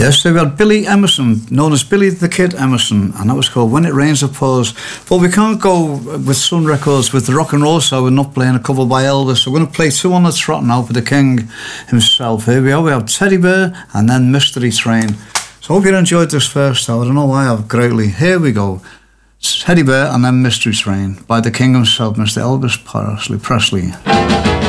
Yes, so we had Billy Emerson, known as Billy the Kid Emerson, and that was called When It Rains It Pours. But we can't go with Sun Records with the rock and roll, so we're not playing a cover by Elvis. So we're going to play two on the trot now for the king himself. Here we are, we have Teddy Bear and then Mystery Train. So I hope you enjoyed this first hour. I don't know why I have greatly. Here we go. Teddy Bear and then Mystery Train by the king himself, Mr. Elvis Presley.